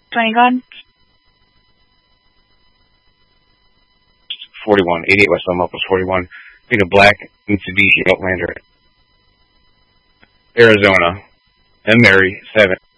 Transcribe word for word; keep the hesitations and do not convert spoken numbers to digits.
twenty gone. forty-one. eighty-eight West Elm Outpost forty-one. Being a black Mitsubishi Outlander. Arizona. M. Mary, seven.